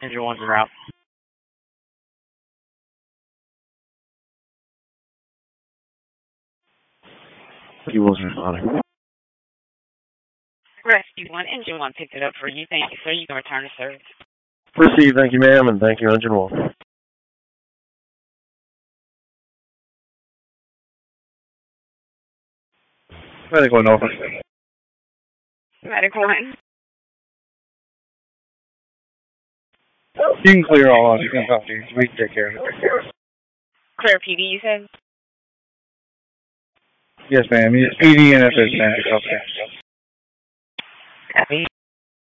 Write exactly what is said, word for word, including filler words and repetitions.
Engine one's en route. You was responding. Rescue one, Engine one picked it up for you. Thank you, sir. You can return to service. Proceed, thank you, ma'am, and thank you, Engine one. Medic one over. Medic one. You can clear all on. You can talk to you. We can take care of it. Clear P D, you said? Yes, ma'am. P D and F S, ma'am. Okay. Copy.